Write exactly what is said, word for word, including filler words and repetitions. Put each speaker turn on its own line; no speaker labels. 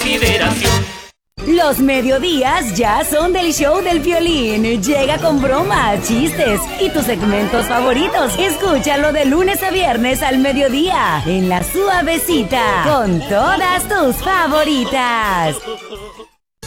consideración.
Los mediodías ya son del show del Piolín. Llega con bromas, chistes y tus segmentos favoritos. Escúchalo de lunes a viernes al mediodía en La Suavecita con todas tus favoritas.